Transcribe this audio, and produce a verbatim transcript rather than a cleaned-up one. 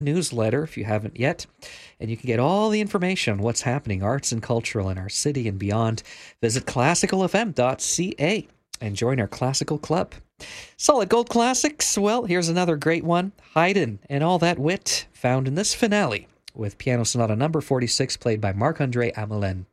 newsletter if you haven't yet, and you can get all the information on what's happening arts and cultural in our city and beyond. Visit classical f m dot c a and join our classical club. Solid gold classics. Well, here's another great one. Haydn and all that wit found in this finale with Piano Sonata number forty-six played by Marc-André Hamelin.